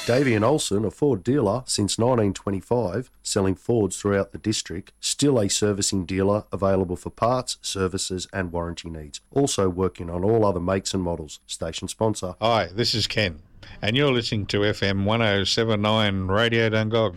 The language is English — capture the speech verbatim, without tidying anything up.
Davey and Olsen, a Ford dealer since nineteen twenty-five, selling Fords throughout the district, still a servicing dealer available for parts, services and warranty needs. Also working on all other makes and models. Station sponsor. Hi, this is Ken, and you're listening to F M one oh seven point nine Radio Dungog.